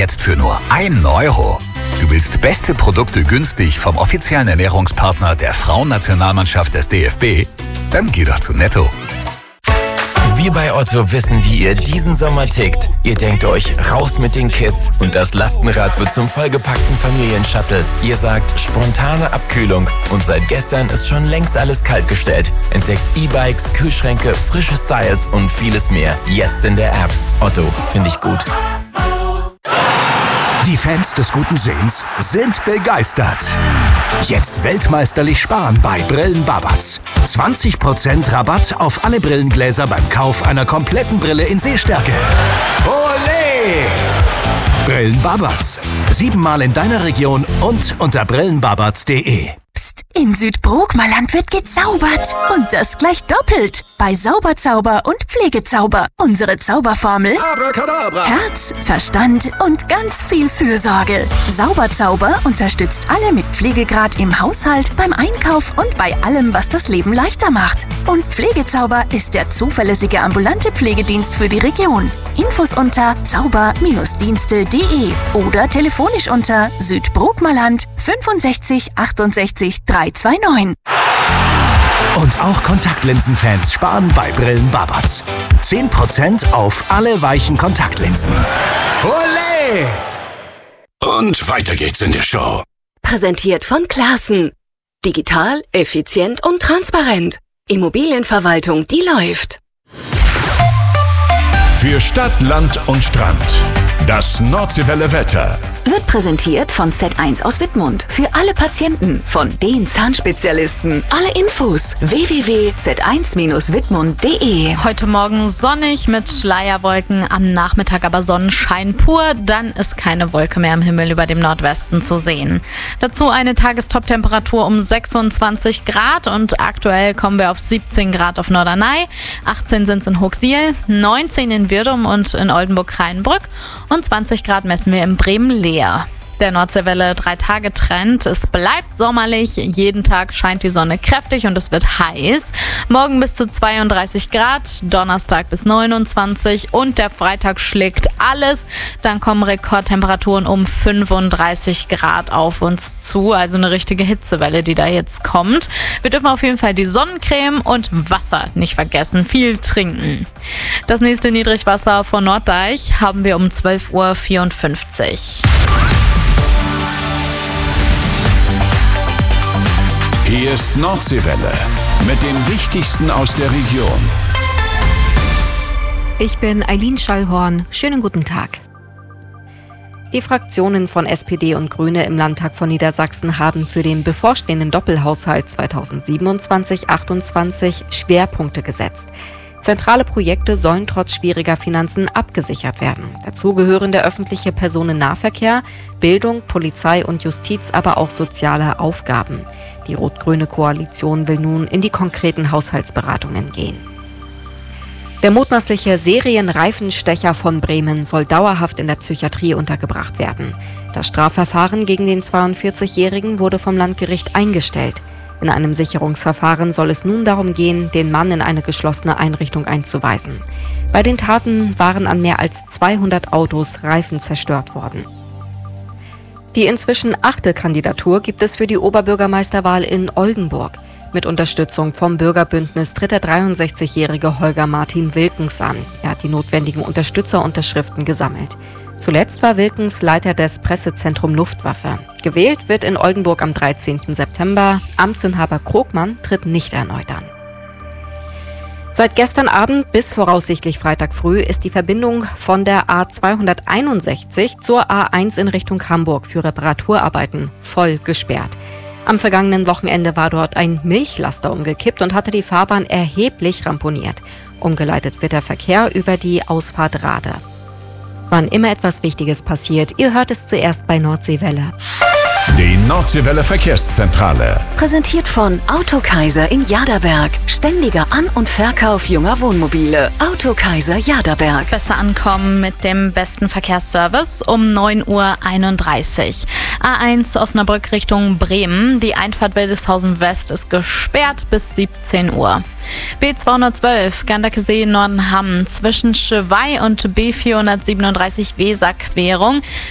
jetzt für nur 1 Euro. Du willst beste Produkte günstig vom offiziellen Ernährungspartner der Frauennationalmannschaft des DFB? Dann geh doch zu Netto. Wir bei Otto wissen, wie ihr diesen Sommer tickt. Ihr denkt euch, raus mit den Kids und das Lastenrad wird zum vollgepackten Familienshuttle. Ihr sagt, spontane Abkühlung und seit gestern ist schon längst alles kaltgestellt. Entdeckt E-Bikes, Kühlschränke, frische Styles und vieles mehr. Jetzt in der App. Otto, finde ich gut. Die Fans des guten Sehens sind begeistert. Jetzt weltmeisterlich sparen bei Brillen Babatz. 20% Rabatt auf alle Brillengläser beim Kauf einer kompletten Brille in Sehstärke. Olé! Brillen Babatz. 7-mal in deiner Region und unter brillenbabatz.de. Psst, in Südbrookmerland wird gezaubert. Und das gleich doppelt. Bei Sauberzauber und Pflegezauber. Unsere Zauberformel: Abracadabra. Herz, Verstand und ganz viel Fürsorge. Sauberzauber unterstützt alle mit Pflegegrad im Haushalt, beim Einkauf und bei allem, was das Leben leichter macht. Und Pflegezauber ist der zuverlässige ambulante Pflegedienst für die Region. Infos unter zauber-dienste.de oder telefonisch unter Südbrookmerland 65 68 329. Und auch Kontaktlinsenfans sparen bei Brillen Babatz. 10% auf alle weichen Kontaktlinsen. Olé! Und weiter geht's in der Show. Präsentiert von Classen. Digital, effizient und transparent. Immobilienverwaltung, die läuft. Für Stadt, Land und Strand. Das Nordseewelle Wetter. Wird präsentiert von Z1 aus Wittmund. Für alle Patienten, von den Zahnspezialisten. Alle Infos www.z1-wittmund.de. Heute Morgen sonnig mit Schleierwolken, am Nachmittag aber Sonnenschein pur. Dann ist keine Wolke mehr am Himmel über dem Nordwesten zu sehen. Dazu eine Tagestoptemperatur um 26 Grad und aktuell kommen wir auf 17 Grad auf Norderney. 18 sind es in Hochsiel, 19 in Wirdum und in Oldenburg-Kreinbrück und 20 Grad messen wir in Bremen-Leer. Der Nordseewelle 3-Tage-Trend. Es bleibt sommerlich. Jeden Tag scheint die Sonne kräftig und es wird heiß. Morgen bis zu 32 Grad, Donnerstag bis 29 und der Freitag schlägt alles. Dann kommen Rekordtemperaturen um 35 Grad auf uns zu. Also eine richtige Hitzewelle, die da jetzt kommt. Wir dürfen auf jeden Fall die Sonnencreme und Wasser nicht vergessen. Viel trinken. Das nächste Niedrigwasser von Norddeich haben wir um 12:54 Uhr. Hier ist Nordseewelle mit dem Wichtigsten aus der Region. Ich bin Eileen Schallhorn. Schönen guten Tag. Die Fraktionen von SPD und Grüne im Landtag von Niedersachsen haben für den bevorstehenden Doppelhaushalt 2027/28 Schwerpunkte gesetzt. Zentrale Projekte sollen trotz schwieriger Finanzen abgesichert werden. Dazu gehören der öffentliche Personennahverkehr, Bildung, Polizei und Justiz, aber auch soziale Aufgaben. Die rot-grüne Koalition will nun in die konkreten Haushaltsberatungen gehen. Der mutmaßliche Serienreifenstecher von Bremen soll dauerhaft in der Psychiatrie untergebracht werden. Das Strafverfahren gegen den 42-Jährigen wurde vom Landgericht eingestellt. In einem Sicherungsverfahren soll es nun darum gehen, den Mann in eine geschlossene Einrichtung einzuweisen. Bei den Taten waren an mehr als 200 Autos Reifen zerstört worden. Die inzwischen 8. Kandidatur gibt es für die Oberbürgermeisterwahl in Oldenburg. Mit Unterstützung vom Bürgerbündnis tritt der 63-jährige Holger Martin Wilkens an. Er hat die notwendigen Unterstützerunterschriften gesammelt. Zuletzt war Wilkens Leiter des Pressezentrum Luftwaffe. Gewählt wird in Oldenburg am 13. September. Amtsinhaber Krogmann tritt nicht erneut an. Seit gestern Abend bis voraussichtlich Freitag früh ist die Verbindung von der A261 zur A1 in Richtung Hamburg für Reparaturarbeiten voll gesperrt. Am vergangenen Wochenende war dort ein Milchlaster umgekippt und hatte die Fahrbahn erheblich ramponiert. Umgeleitet wird der Verkehr über die Ausfahrt Rade. Wann immer etwas Wichtiges passiert, ihr hört es zuerst bei Nordseewelle. Die Nordseewelle Verkehrszentrale. Präsentiert von Autokaiser in Jaderberg. Ständiger An- und Verkauf junger Wohnmobile. Autokaiser Jaderberg. Besser ankommen mit dem besten Verkehrsservice um 9:31 Uhr. A1 Osnabrück Richtung Bremen. Die Einfahrt Wildeshausen West ist gesperrt bis 17 Uhr. B212 Gandakesee Nordenham zwischen Schwei und B437 Weserquerung.